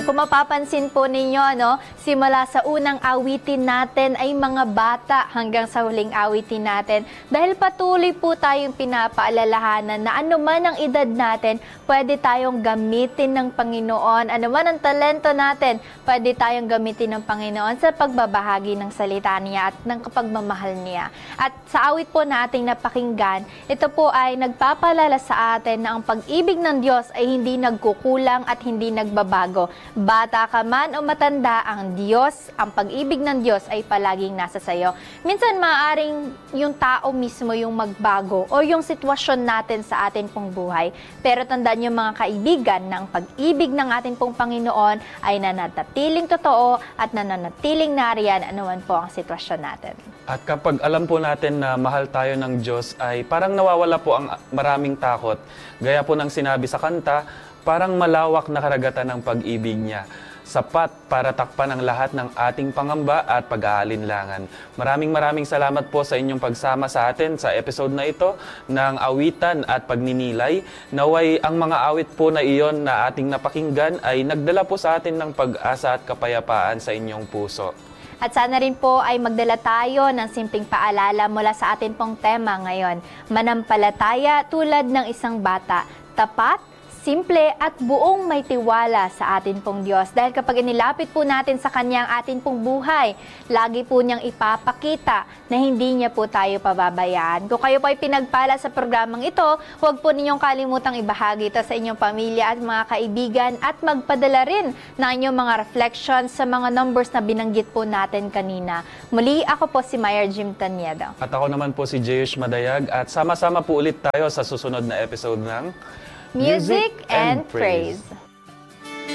Kung mapapansin po ninyo, no, simula sa unang awitin natin ay mga bata hanggang sa huling awitin natin. Dahil patuloy po tayong pinapaalalahanan na anuman ang edad natin, pwede tayong gamitin ng Panginoon. Anuman ang talento natin, pwede tayong gamitin ng Panginoon sa pagbabahagi ng salita niya at ng kapagmamahal niya. At sa awit po na ating napakinggan, ito po ay nagpapalala sa atin na ang pag-ibig ng Diyos ay hindi nagkukulang at hindi nagbabago. Bata ka man o matanda, ang Diyos, ang pag-ibig ng Diyos ay palaging nasa sayo. Minsan maaaring yung tao mismo yung magbago o yung sitwasyon natin sa atin pong buhay. Pero tandaan niyo mga kaibigan, na ang pag-ibig ng ating pong Panginoon ay nananatiling totoo at nananatiling nariyan anuman po ang sitwasyon natin. At kapag alam po natin na mahal tayo ng Diyos, ay parang nawawala po ang maraming takot. Gaya po ng sinabi sa kanta, parang malawak na karagatan ng pag-ibig niya. Sapat para takpan ang lahat ng ating pangamba at pag-aalinlangan. Maraming salamat po sa inyong pagsama sa atin sa episode na ito ng Awitan at Pagninilay. Naway ang mga awit po na iyon na ating napakinggan ay nagdala po sa atin ng pag-asa at kapayapaan sa inyong puso. At sana rin po ay magdala tayo ng simpleng paalala mula sa atin pong tema ngayon. Manampalataya tulad ng isang bata, tapat, simple at buong may tiwala sa atin pong Diyos. Dahil kapag inilapit po natin sa Kanya ang atin pong buhay, lagi po niyang ipapakita na hindi niya po tayo pababayaan. Kung kayo po ay pinagpala sa programang ito, huwag po ninyong kalimutang ibahagi ito sa inyong pamilya at mga kaibigan at magpadala rin ng inyong mga reflections sa mga numbers na binanggit po natin kanina. Muli, ako po si Mayor Jim Taniedo. At ako naman po si Jeyush Madayag at sama-sama po ulit tayo sa susunod na episode ng Music and Praise.